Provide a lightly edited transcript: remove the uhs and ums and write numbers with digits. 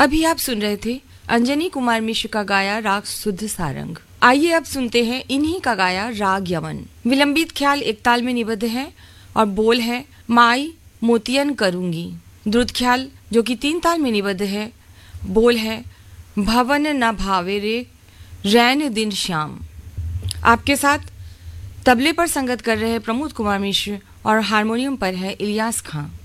अभी आप सुन रहे थे अंजनी कुमार मिश्र का गाया राग शुद्ध सारंग। आइए अब सुनते हैं इन्हीं का गाया राग यमन। विलंबित ख्याल एक ताल में निबद्ध है और बोल है माई मोतियन करूंगी। द्रुत ख्याल जो कि 3 ताल में निबद्ध है, बोल है भवन न भावे रे रैन दिन श्याम। आपके साथ तबले पर संगत कर रहे प्रमोद कुमार मिश्र और हारमोनियम पर है इलियास खां।